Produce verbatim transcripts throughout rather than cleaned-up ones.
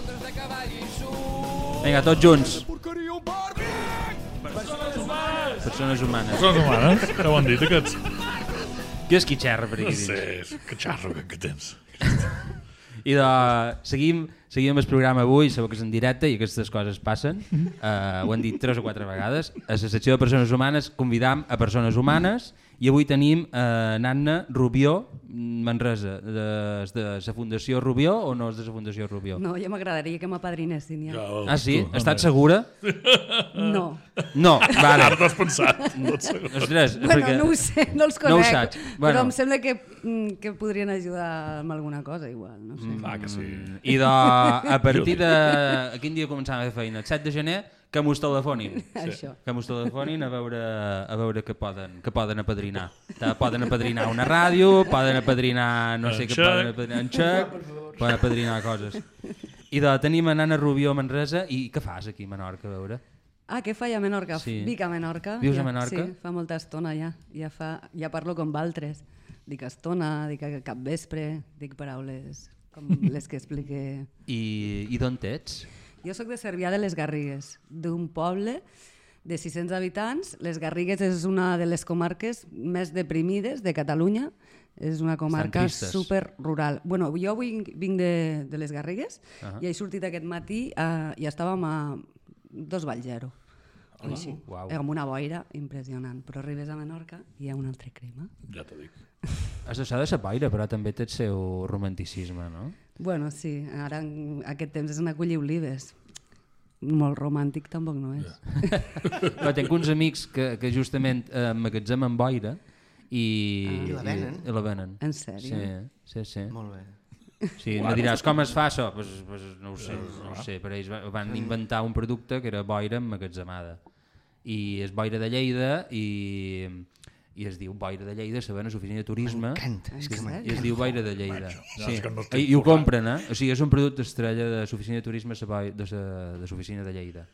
Vinga, tots junts. Persones humanes! Persones humanes. Persones humanes? Què ho han dit, aquests? Qui és qui xerra per aquí No dins? sé, que xarro que, que tens. I de, seguim, seguim el programa avui, sabeu que és en directe i aquestes coses passen. Uh, ho han dit tres o quatre vegades. A la secció de persones humanes convidam a persones humanes i avui tenim uh, Nanna Rubió, Manresa, de, de la Fundació Rubió o no és de la Fundació Rubió? No, ja m'agradaria que m'apadrinessin ja. Ja, Ah, sí? tu, Estàs home. segura? No. No, vale. Ara t'has pensat. No et segur. Ostres, Bueno, perquè... no ho sé, no els No ho conec, saps. però Bueno. em sembla que, mm, que podrien ajudar amb alguna cosa igual, no sé. Ah, que sí. I de, a partir de... A quin dia començàvem a fer feina? El set de gener, que mos telefonin. Això. Que mos telefonin a veure, a veure què poden, què poden apadrinar. Te poden apadrinar una ràdio, poden apadrinar, no sé En què xec. poden apadrinar, en xec, poden apadrinar coses. I de, tenim a Nana Rubió a Manresa, i què fas aquí a Menorca, a veure? Ah, què faig a Menorca? Sí. Vic a Menorca. Vius a ja, Menorca? Sí, fa molta estona ja. Ja, fa, ja parlo com altres. Dic estona, dic cap vespre, dic paraules com les que explique. I, i d'on ets? Jo sóc de Cervià de les Garrigues, d'un poble de sis-cents habitants. Les Garrigues és una de les comarques més deprimides de Catalunya. És una comarca tristes. super rural. Bueno, jo vinc, vinc de, de les Garrigues Uh -huh. i he sortit aquest matí eh, i estàvem a dos Vallgero. O així, Uau. amb una boira impressionant. Però arribes a Menorca i hi ha un altre clima. Ja t'ho dic. Has deixat de ser boira, però també té el seu romanticisme, no? Bueno, sí, ara en aquest temps és anar a collir olives. Molt romàntic tampoc no és. Però tinc uns amics que, que justament eh, emmagatzemen boira i, Ah. I la venen? I, i la venen. En sèrio? Sí, sí, sí. Molt bé. Sí, me diràs com es fa això? Pues, pues no ho sé, no ho sé, però ells va- van inventar un producte que era boira emmagatzemada. I és boira de Lleida i, i es diu boira de Lleida, sabent a l'oficina de turisme. M'encanta, és que I m'encanta. es diu boira de Lleida. Ja, Sí. és que no estic I, I ho posant. compren, eh? O sigui, és un producte estrella de l'oficina de turisme sa boi- de sa- de l'oficina de Lleida.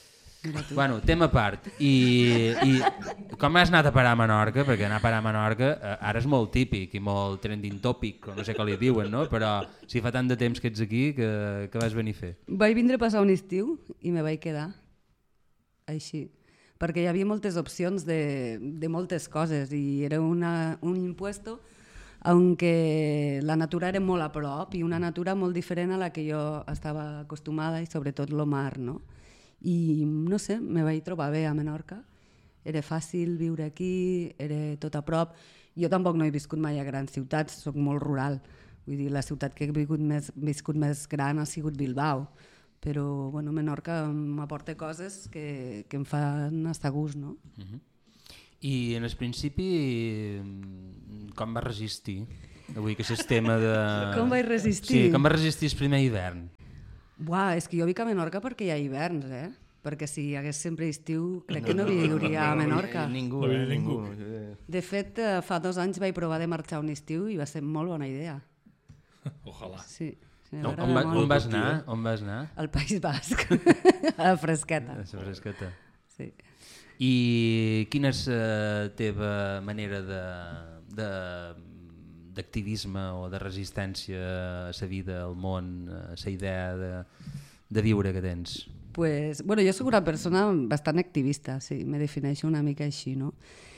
Bueno, tema a part. I, I com has anat a parar a Menorca? Perquè anar a parar a Menorca eh, ara és molt típic i molt trending topic, o no sé què li diuen, no? Però si fa tant de temps que ets aquí, que, que vas venir a fer? Vaig vindre a passar un estiu i me vaig quedar així, perquè hi havia moltes opcions de, de moltes coses i era una, un impuesto on que la natura era molt a prop i una natura molt diferent a la que jo estava acostumada i sobretot el mar, no? I no sé, me vaig trobar bé a Menorca, era fàcil viure aquí, era tot a prop. Jo tampoc no he viscut mai a grans ciutats, sóc molt rural, vull dir, la ciutat que he viscut més, viscut més gran ha sigut Bilbao, però bueno, Menorca m'aporta coses que, que em fan estar a gust, no? Uh -huh. I en el principi, mm, com vas resistir? Avui que és el tema de... Com vaig resistir? Sí, com vas resistir el primer hivern? Buah, és que jo vic a Menorca perquè hi ha hiverns, eh? Perquè si hi hagués sempre estiu, crec que no viuria a Menorca. Ningú, No eh? viu Ningú. ningú. De fet, eh, fa dos anys vaig provar de marxar un estiu i va ser molt bona idea. Ojalà. Sí, sí On, m'agrada on, va, molt. on vas anar? On vas anar? Al País Basc, a la fresqueta. A la fresqueta. Sí. I quina és la teva manera de, de, d'activisme o de resistència a la vida, al món, a la idea de, de viure que tens? Pues, bueno, jo sóc una persona bastant activista, sí, me defineixo una mica així, no?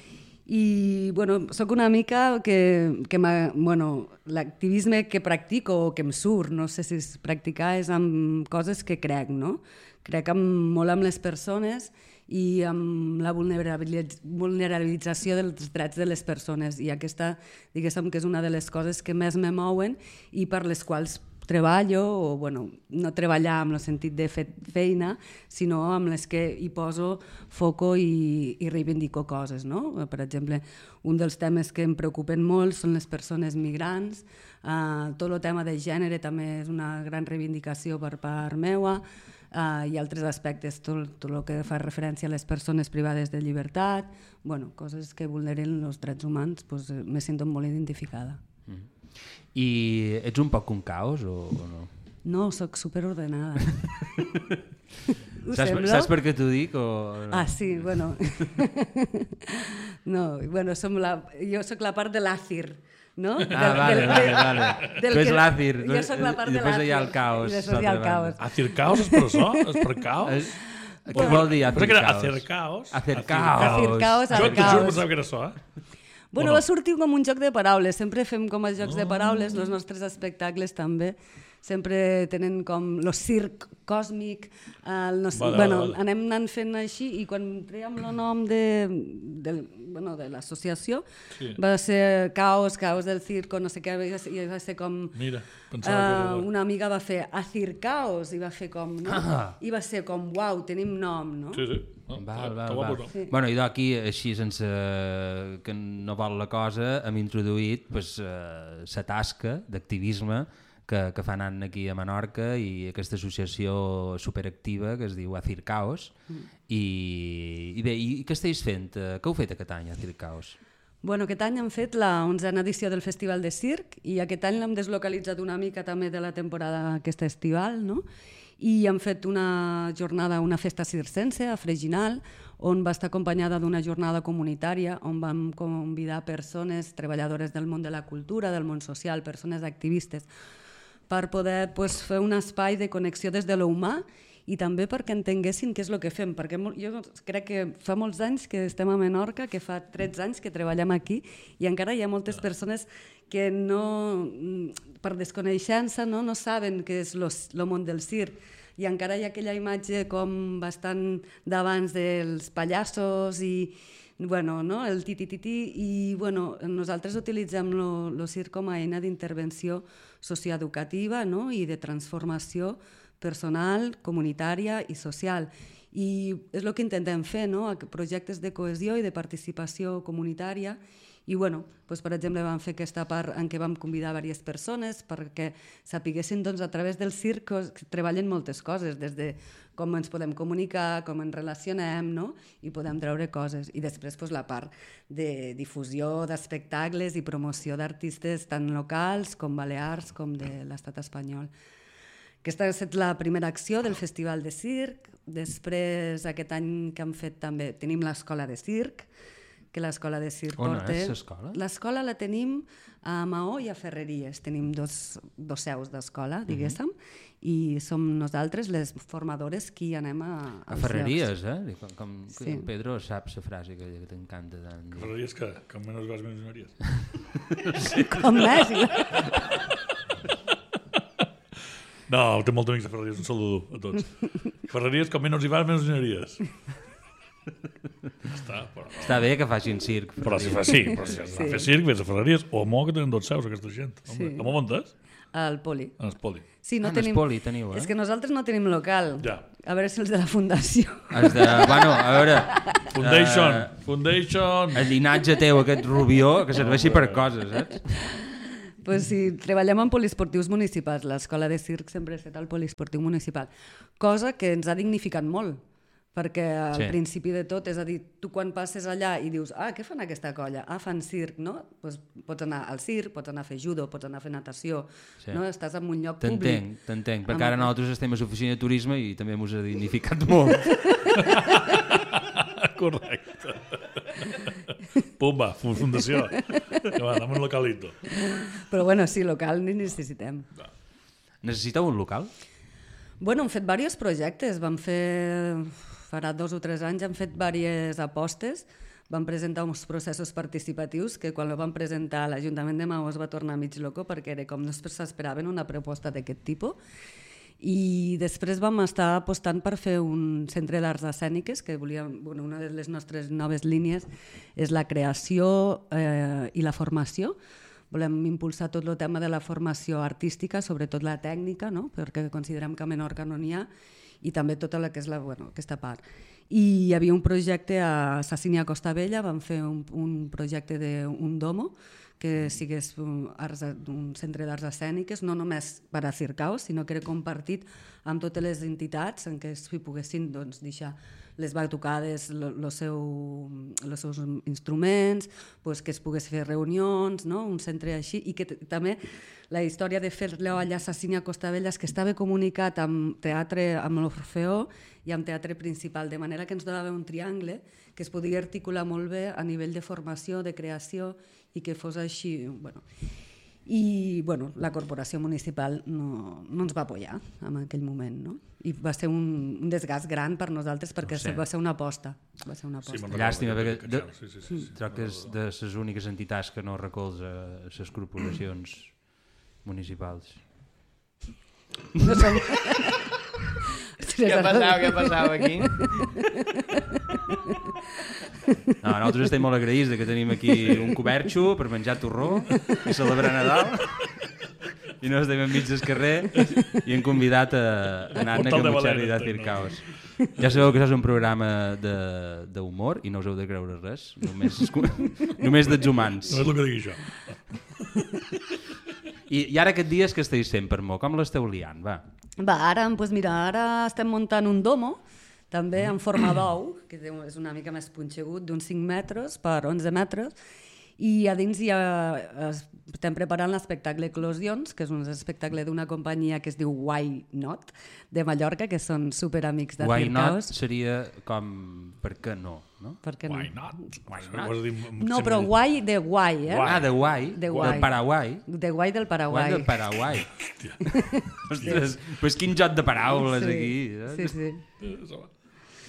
I bueno, sóc una mica que, que bueno, l'activisme que practico o que em surt, no sé si és practicar, és amb coses que crec, no? Crec amb, molt amb les persones i amb la vulnerabilitz vulnerabilització dels drets de les persones i aquesta, diguéssim, que és una de les coses que més me mouen i per les quals treballo, o bueno, no treballar amb el sentit de fer feina, sinó amb les que hi poso foco i, i reivindico coses, no? Per exemple, un dels temes que em preocupen molt són les persones migrants, uh, tot el tema de gènere també és una gran reivindicació per part meua, uh, i altres aspectes, tot, tot el que fa referència a les persones privades de llibertat, bueno, coses que vulneren els drets humans, pues, me sento molt identificada. Mm. I ets un poc un caos o, o no? No, sóc superordenada. Ho Saps, sembla? saps per què t'ho dic? O... Ah, sí, bueno. No, bueno, som la, jo sóc la part de l'àcir, no? Ah, vale, vale, vale. del Tu ets que- l'Àcir, Jo soc la part i de després hi ha el l'Àcir, caos, I després hi ha el l'altra banda. caos. Hacer caos és per això? És per caos? Què vol dir Pensava que era hacer hacer caos? caos. Hacer Hacer caos. caos, Jo hacer t'ho juro caos. pensava que era això, eh? Bueno, O no? va sortir com un joc de paraules. Sempre fem com els jocs de paraules, els nostres espectacles també. Sempre tenen com el circ còsmic, el no sé, Vale, bueno, vale. anem anant fent així i quan trèiem el nom de, de, bueno, de l'associació Sí. va ser caos, caos del circo, no sé què, i va ser, i va ser com... Mira, pensava que era... Uh, una amiga va fer Acir Caos i va fer com, no? Ah. I va ser com, uau, tenim nom, no? Sí, sí. No, Val, està val, guapo, val. no? Sí. Bueno, i d'aquí, així, sense que no vol la cosa, hem introduït pues, eh, la tasca d'activisme que, que fan aquí a Menorca i aquesta associació superactiva que es diu Acir Caos. Mm. I, I bé, i què estàs fent? Eh, Què heu fet aquest any, Acir Caos? Bueno, aquest any hem fet la onzena edició del Festival de Circ i aquest any l'hem deslocalitzat una mica també de la temporada aquesta estival, no? I hem fet una jornada, una festa circense a Freginal, on va estar acompanyada d'una jornada comunitària on vam convidar persones, treballadores del món de la cultura, del món social, persones activistes, per poder pues, fer un espai de connexió des de l'humà i també perquè entenguessin què és el que fem, perquè jo crec que fa molts anys que estem a Menorca, que fa tretze anys que treballem aquí i encara hi ha moltes persones que no, per desconeixença no, no saben què és el món del circ i encara hi ha aquella imatge com bastant d'abans dels pallassos i bueno, no? El titi-titi i bueno, nosaltres utilitzem el circ com a eina d'intervenció socioeducativa no? I de transformació personal, comunitària i social. I és el que intentem fer, no? Projectes de cohesió i de participació comunitària. I, bueno, doncs, per exemple, vam fer aquesta part en què vam convidar diverses persones perquè sapiguessin doncs, a través del circ que treballen moltes coses, des de com ens podem comunicar, com ens relacionem, no? I podem treure coses. I després doncs, la part de difusió d'espectacles i promoció d'artistes tant locals com balears com de l'estat espanyol. Aquesta ha estat la primera acció del Festival de Circ. Després, aquest any que hem fet també, tenim l'escola de circ, que l'escola de circ On porta... és l'escola? L'escola la tenim a Maó i a Ferreries. Tenim dos, dos seus d'escola, diguéssim, i som nosaltres les formadores qui anem a... A Ferreries, eh? Com, com Sí. en Pedro sap la frase que, que t'encanta tant. dir. Ferreries que, que menys vas, menys anaries. Com més? No, té molts amics de Ferreries, un saludo a tots. Ferreries, com menys hi vas, menys anaries. Està, però... Està bé que facin circ. Però si fa sí, però si has de fer circ, vés a Ferreries, o a Mo, que tenen dos seus, aquesta gent. Sí. A Mo on és? Al poli. En el Poli. Sí, no Ah, en tenim... Espoli teniu, eh? És que nosaltres no tenim local. Ja. A veure si els de la fundació... Has de, bueno, a veure... Foundation, eh, Foundation... el llinatge teu, aquest rubió, que serveixi per coses, saps? Pues sí, treballem en poliesportius municipals. L'escola de circ sempre ha estat al poliesportiu municipal. Cosa que ens ha dignificat molt, perquè al Sí. principi de tot, és a dir, tu quan passes allà i dius, ah, què fan aquesta colla? Ah, fan circ, no? Pues pots anar al circ, pots anar a fer judo, pots anar a fer natació, Sí. no? Estàs en un lloc públic. T'entenc, t'entenc, perquè Amb- ara nosaltres estem a l'oficina de turisme i també ens ha dignificat molt. Correcte. Pumba, fundació. Que va, anem un localito. Però bueno, sí, local ni necessitem. Necessiteu un local? Bueno, hem fet diversos projectes, vam fer, farà dos o tres anys, hem fet diverses apostes, vam presentar uns processos participatius que quan ho vam presentar l'Ajuntament de Maó es va tornar mig loco perquè era com no s'esperaven una proposta d'aquest tipus. I després vam estar apostant per fer un centre d'arts escèniques, que volíem, bueno, una de les nostres noves línies és la creació eh, i la formació. Volem impulsar tot el tema de la formació artística, sobretot la tècnica, no? Perquè considerem que a Menorca no n'hi ha, i també tota la que és la, bueno, aquesta part. I hi havia un projecte a Sassini a Costa Vella, vam fer un, un projecte d'un domo, que sigués un, arts, un centre d'arts escèniques, no només per a Circaos, sinó que era compartit amb totes les entitats en què s'hi poguessin doncs, deixar les batucades, els seu, seus instruments, doncs, que es pogués fer reunions, no? Un centre així, i que també la història de fer-lo allà a Sassini a Costa Vella és que estava comunicat amb teatre, amb l'Orfeó i amb teatre principal, de manera que ens donava un triangle que es podia articular molt bé a nivell de formació, de creació i que fos així, bueno. I bueno, la corporació municipal no, no ens va apoyar en aquell moment, no? I va ser un, un desgast gran per nosaltres perquè no sé. va ser una aposta. Va ser una aposta. Sí, llàstima, perquè de, sí, sí, sí, sí. troc que és de les úniques entitats que no recolza les corporacions municipals. No som... Què passava, què passava aquí? No, nosaltres estem molt agraïts que tenim aquí un coberxo per menjar torró i celebrar Nadal i no estem enmig del carrer i hem convidat a, a Nanna Camuchari de Circaos. Ja sabeu que això és un programa d'humor i no us heu de creure res, només, només dels humans. No és el que digui jo. I, I ara aquests dies que esteu fent per mo? Com l'esteu liant? Va. Va, ara, doncs mira, ara estem muntant un domo, també en forma d'ou, que és una mica més punxegut, d'uns cinc metres per onze metres, i a dins ja estem preparant l'espectacle Eclosions, que és un espectacle d'una companyia que es diu Why Not, de Mallorca, que són superamics de Why Circaos. Not seria com per què no, no? Per què no? Why not? Why Això not? ho has dit No, sempre- però Why de Guai, eh? Guai. Ah, de Guai, De del Guai. Paraguai. De Guai del Paraguai. Guai del Paraguai. Ostres, pues quin joc de paraules Sí, aquí. Eh? sí, sí. Això va.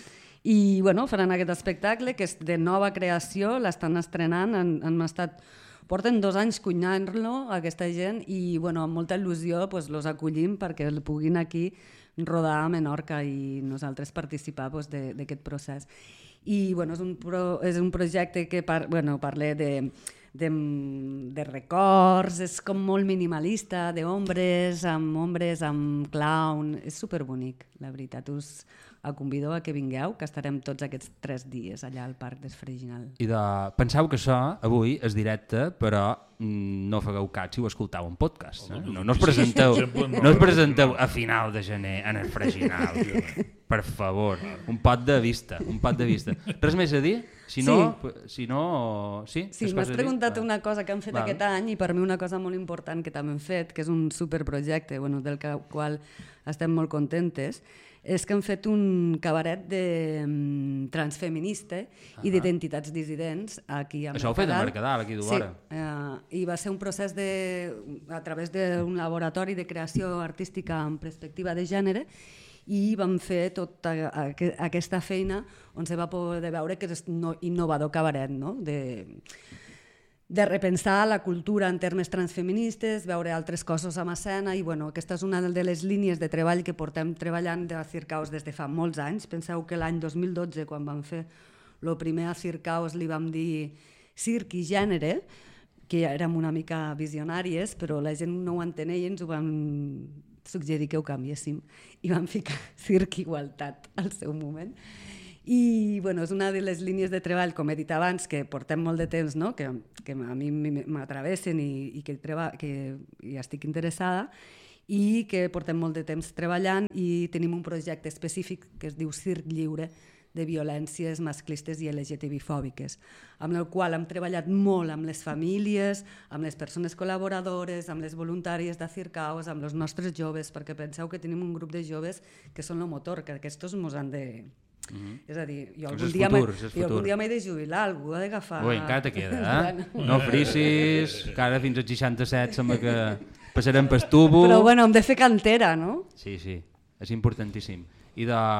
I bueno, faran aquest espectacle que és de nova creació, l'estan estrenant, han, han estat, porten dos anys cuinant-lo aquesta gent i bueno, amb molta il·lusió pues, los acollim perquè el puguin aquí rodar a Menorca i nosaltres participar pues, d'aquest procés. I bueno, és, un pro, és un projecte que par, bueno, parla de, de, de records, és com molt minimalista, d'ombres, amb ombres, amb clown, és superbonic, la veritat. Us convido a que vingueu, que estarem tots aquests tres dies allà al Parc d'Esfreginal. I de... Penseu que això avui és directe, però mm, no fagueu cas si ho escoltau en podcast. Eh? No, no us presenteu, no us presenteu a final de gener en el Freginal. Per favor, un pot de vista, un pot de vista. Res més a dir? Si no, sí. si no sí, sí m'has preguntat una cosa que han fet Val. aquest any i per mi una cosa molt important que també hem fet, que és un superprojecte bueno, del qual estem molt contentes, és que han fet un cabaret de um, transfeminista uh-huh. i d'identitats dissidents aquí a Mercadal. Això ho heu fet a Mercadal, aquí d'Ovara. Sí, uh, i va ser un procés de, a través d'un laboratori de creació artística en perspectiva de gènere i vam fer tota aquesta feina on se va poder veure que és innovador cabaret, no? de... de repensar la cultura en termes transfeministes, veure altres cossos amb escena i bueno, aquesta és una de les línies de treball que portem treballant a Circaos des de fa molts anys. Penseu que l'any dos mil dotze, quan vam fer el primer a Circaos, li vam dir circ i gènere, que ja érem una mica visionàries, però la gent no ho entenia i ens ho vam suggerir que ho canviéssim i vam ficar circ i igualtat al seu moment. I bueno, és una de les línies de treball, com he dit abans, que portem molt de temps, no? que, que a mi m'atravessen i, i que, treba, que hi estic interessada i que portem molt de temps treballant i tenim un projecte específic que es diu Circ Lliure de violències masclistes i L G T B fòbiques, amb el qual hem treballat molt amb les famílies, amb les persones col·laboradores, amb les voluntàries de Circaos, amb els nostres joves, perquè penseu que tenim un grup de joves que són el motor, que aquests mos han de... Mm-hmm. És a dir, jo algun, dia, futur, jo algun dia m'he de jubilar, algú ha d'agafar... Ui, encara te queda, eh? No fricis, que ara fins als seixanta-set sembla que passarem pel tubo... Però bueno, hem de fer cantera, no? Sí, sí, és importantíssim. I de...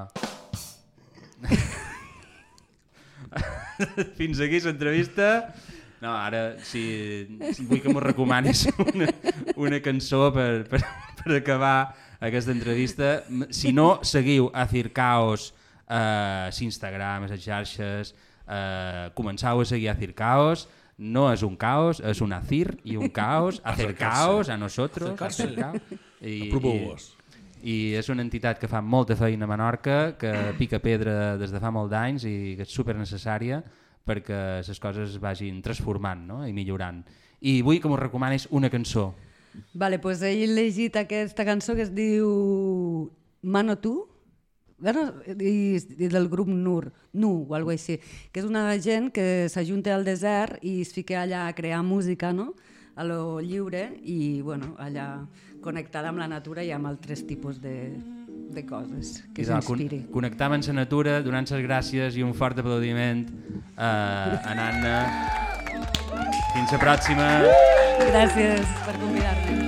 Fins aquí l'entrevista. No, ara, si, si vull que m'ho recomanis una, una cançó per, per, per acabar aquesta entrevista. Si no, seguiu a Circaos a l'Instagram, a les xarxes, eh, començau a seguir a Circaos, no és un caos, és una cir i un caos, acercaos a nosotros, acercaos. I, Aproveu-vos. I és una entitat que fa molta feina a Menorca, que pica pedra des de fa molt d'anys i que és supernecessària perquè les coses vagin transformant, no? I millorant. I vull que m'ho recomanis una cançó. Vale, pues he llegit aquesta cançó que es diu Mano Tu, bueno, i, i del grup Nur, Nu o alguna cosa així, que és una gent que s'ajunta al desert i es fica allà a crear música, no? A lo lliure i bueno, allà connectada amb la natura i amb altres tipus de, de coses que s'inspiri. Con connectar amb la natura, donant les gràcies i un fort aplaudiment a, a Nanna. Fins la pròxima. Gràcies per convidar-me.